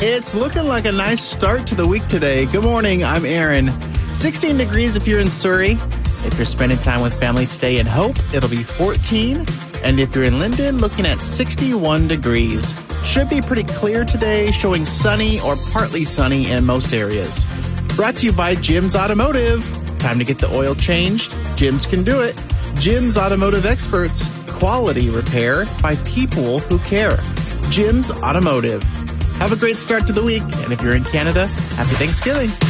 It's looking like a nice start to the week today. Good morning, I'm Aaron. 16 degrees if you're in Surrey. If you're spending time with family today in Hope, it'll be 14. And if you're in Linden, looking at 61 degrees. Should be pretty clear today, showing sunny or partly sunny in most areas. Brought to you by Jim's Automotive. Time to get the oil changed? Jim's can do it. Jim's Automotive Experts. Quality repair by people who care. Jim's Automotive. Have a great start to the week. And if you're in Canada, happy Thanksgiving.